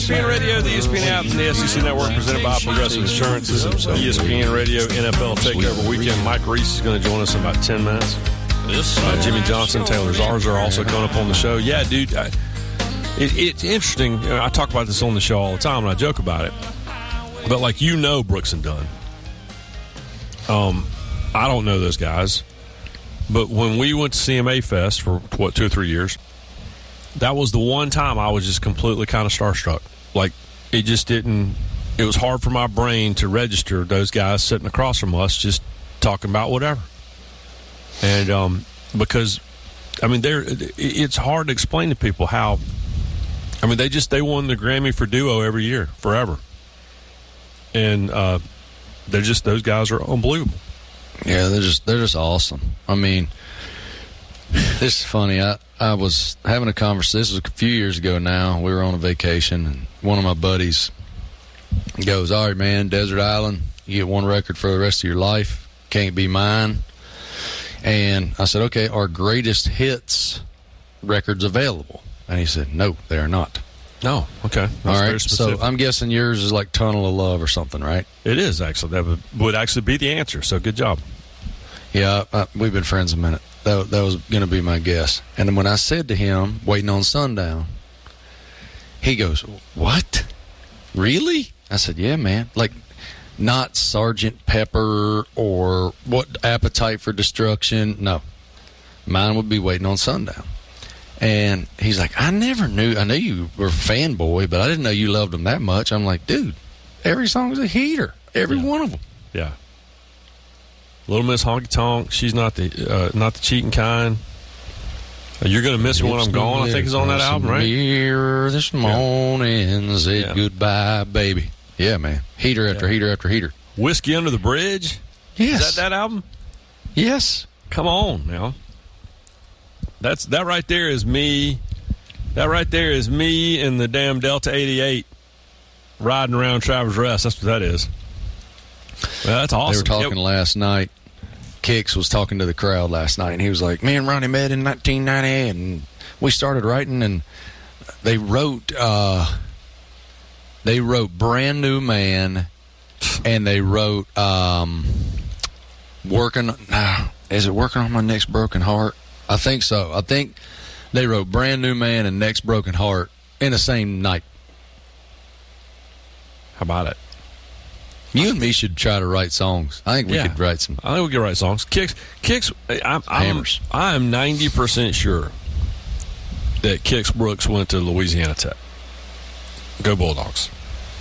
ESPN Radio, the ESPN app, and the SEC Network, presented by Progressive Insurance. This is ESPN Radio NFL Takeover Weekend. Mike Reese is going to join us in about 10 minutes. Jimmy Johnson, Taylor Zarza are also coming up on the show. Yeah, dude, it's interesting. I talk about this on the show all the time, and I joke about it. But, like, Brooks and Dunn. I don't know those guys. But when we went to CMA Fest for, 2 or 3 years, that was the one time I was just completely kind of starstruck. Like, it just didn't – it was hard for my brain to register those guys sitting across from us just talking about whatever. And because, I mean, it's hard to explain to people how – I mean, they won the Grammy for duo every year, forever. And they're just – those guys are unbelievable. Yeah, they're just awesome. I mean, this is funny. I was having a conversation. This was a few years ago now. We were on a vacation, and one of my buddies goes, all right, man, Desert Island, you get one record for the rest of your life. Can't be mine. And I said, okay, are greatest hits records available? And he said, no, they are not. No, okay. That's all right, very specific. so I'm guessing yours is like Tunnel of Love or something, right? It is, actually. That would actually be the answer, so good job. Yeah, we've been friends a minute. That was going to be my guess. And then when I said to him, Waiting on Sundown, he goes, what? Really? I said, yeah, man. Like, not Sgt. Pepper or what, Appetite for Destruction. No. Mine would be Waiting on Sundown. And he's like, I never knew. I knew you were a fanboy, but I didn't know you loved them that much. I'm like, dude, every song's a heater. Every one of them. Yeah. Little Miss Honky Tonk. She's not the cheating kind. You're gonna miss me when I'm gone. I think is on that album, right? Here this morning, said goodbye, baby. Yeah, man. Heater after heater after heater. Whiskey Under the Bridge. Yes. Is that album? Yes. Come on now. That right there is me. That right there is me in the damn Delta 88 riding around Travelers Rest. That's what that is. Well, that's awesome. They were talking last night. Kix was talking to the crowd last night, and he was like, me and Ronnie met in 1990, and we started writing, and they wrote Brand New Man, and they wrote is it Working on My Next Broken Heart? I think so. I think they wrote Brand New Man and Next Broken Heart in the same night. How about it? You and me should try to write songs. I think we could write some. I think we could write songs. Kix. Hammers. I am 90% sure that Kix Brooks went to Louisiana Tech. Go Bulldogs.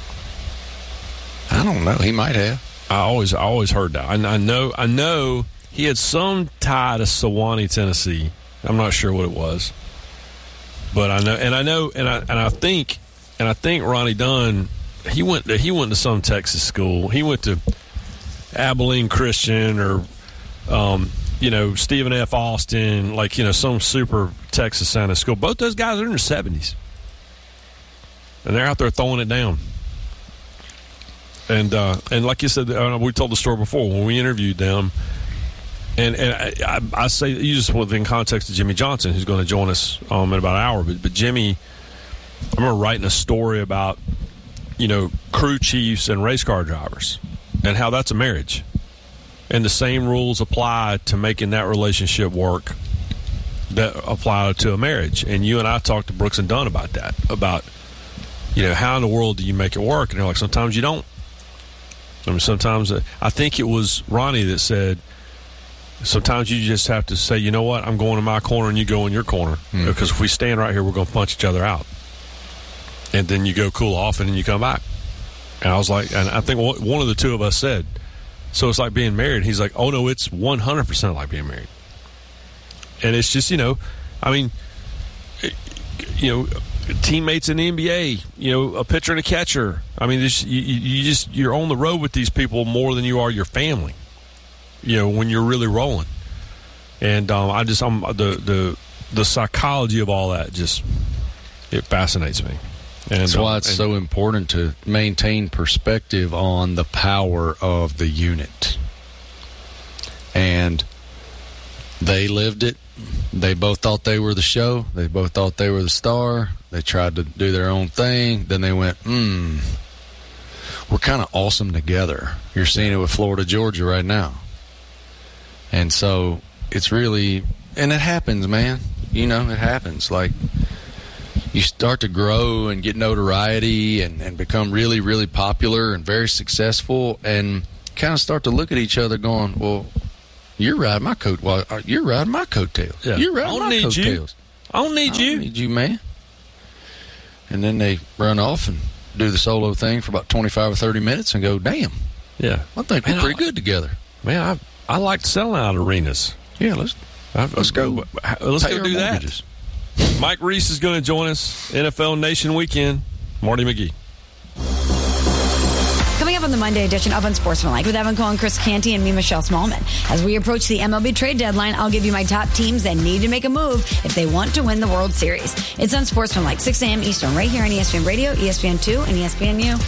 I don't know. He might have. I always heard that. I know he had some tie to Sewanee, Tennessee. I'm not sure what it was, but I think Ronnie Dunn. He went to some Texas school. He went to Abilene Christian or, Stephen F. Austin, some super Texas Santa school. Both those guys are in their 70s, and they're out there throwing it down. And like you said, we told the story before when we interviewed them. And I say you just within context of Jimmy Johnson, who's going to join us in about an hour. But Jimmy, I remember writing a story about crew chiefs and race car drivers and how that's a marriage. And the same rules apply to making that relationship work that apply to a marriage. And you and I talked to Brooks and Dunn about that, about, how in the world do you make it work? And they're like, sometimes you don't. I mean, sometimes I think it was Ronnie that said, sometimes you just have to say, you know what, I'm going in my corner and you go in your corner. Mm-hmm. Because if we stand right here, we're going to punch each other out. And then you go cool off, and then you come back. And I was like, and I think one of the two of us said, so it's like being married. He's like, oh, no, it's 100% like being married. And it's just, teammates in the NBA, a pitcher and a catcher. I mean, you're on the road with these people more than you are your family, when you're really rolling. And the psychology of all that it fascinates me. And that's why it's so important to maintain perspective on the power of the unit. And They lived it. They both thought they were the show. They both thought they were the star. They tried to do their own thing. Then they went, we're kind of awesome together. You're seeing it with Florida, Georgia right now. And so it's really, and it happens, man. You know, it happens. Like, you start to grow and get notoriety and become really, really popular and very successful, and kind of start to look at each other going, well, you're riding my coat. Well, you're riding my coattails. Yeah. You're riding my coattails. I don't need you. I don't need you, man. And then they run off and do the solo thing for about 25 or 30 minutes and go, damn. Yeah. I think we're pretty good together. Man, I like selling out arenas. Yeah, let's go. Let's go do that. Mike Reese is going to join us. NFL Nation Weekend. Marty McGee. Coming up on the Monday edition of Unsportsmanlike with Evan Cohen, Chris Canty, and me, Michelle Smallman. As we approach the MLB trade deadline, I'll give you my top teams that need to make a move if they want to win the World Series. It's Unsportsmanlike, 6 a.m. Eastern, right here on ESPN Radio, ESPN2, and ESPNU.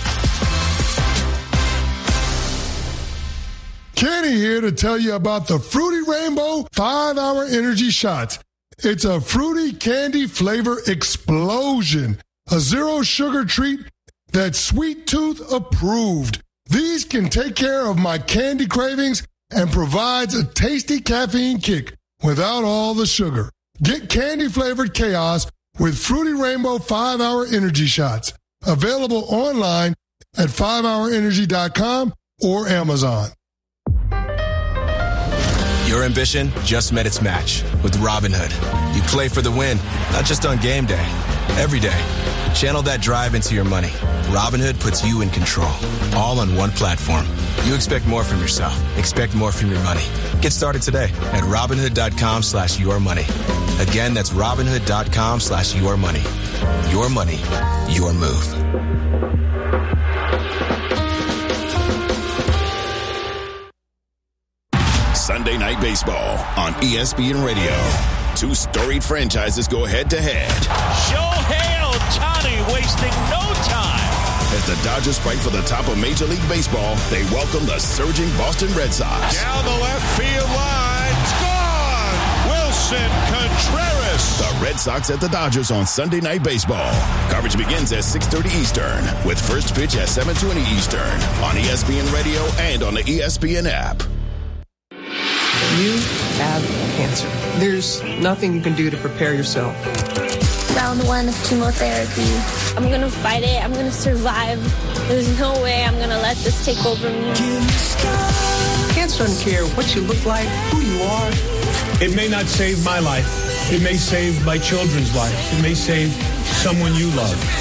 Kenny here to tell you about the Fruity Rainbow 5-Hour Energy Shots. It's a fruity candy flavor explosion. A zero-sugar treat that's Sweet Tooth approved. These can take care of my candy cravings and provides a tasty caffeine kick without all the sugar. Get candy-flavored chaos with Fruity Rainbow 5-Hour Energy Shots. Available online at 5hourenergy.com or Amazon. Your ambition just met its match with Robinhood. You play for the win, not just on game day, every day. Channel that drive into your money. Robinhood puts you in control, all on one platform. You expect more from yourself. Expect more from your money. Get started today at Robinhood.com/yourmoney. Again, that's Robinhood.com/yourmoney. Your money, your move. Sunday Night Baseball on ESPN Radio. Two storied franchises go head-to-head. Shohei Ohtani wasting no time. As the Dodgers fight for the top of Major League Baseball, they welcome the surging Boston Red Sox. Down the left field line. It's gone. Wilson Contreras. The Red Sox at the Dodgers on Sunday Night Baseball. Coverage begins at 6:30 Eastern, with first pitch at 7:20 Eastern on ESPN Radio and on the ESPN app. You have cancer. There's nothing you can do to prepare yourself. Round 1 of chemotherapy. I'm going to fight it. I'm going to survive. There's no way I'm going to let this take over me. Cancer doesn't care what you look like, who you are. It may not save my life. It may save my children's life. It may save someone you love.